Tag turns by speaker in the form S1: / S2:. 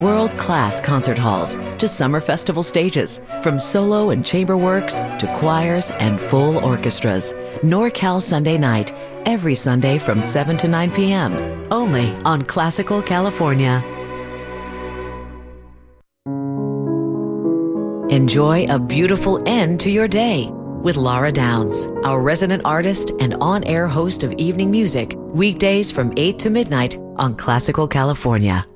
S1: World-class concert halls to summer festival stages, from solo and chamber works to choirs and full orchestras. NorCal Sunday Night, every Sunday from 7 to 9 p.m., only on Classical California. Enjoy a beautiful end to your day with Laura Downs, our resident artist and on-air host of evening music, weekdays from 8 to midnight on Classical California.